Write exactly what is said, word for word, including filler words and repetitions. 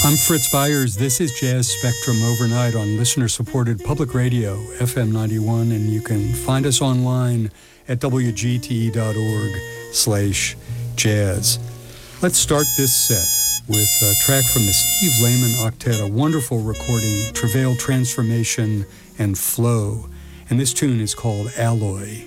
I'm Fritz Byers. This is Jazz Spectrum overnight on listener-supported public radio, F M ninety-one, and you can find us online at W G T E dot org slash jazz. Let's start this set with a track from the Steve Lehman Octet, a wonderful recording, Travail, Transformation, and Flow. And this tune is called Alloy.